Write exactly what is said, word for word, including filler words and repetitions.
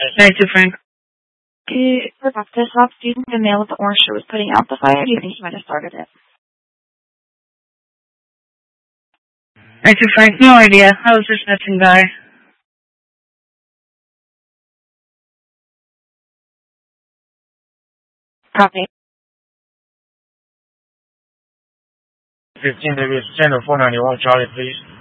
Hey, to Frank. Okay, for this last student, the male with the orange shirt was putting out the fire. Do you think he might have started it? Hey, to Frank. No idea. I was just missing guy. Copy. fifteen, maybe it's ten or four ninety-one, Charlie, please.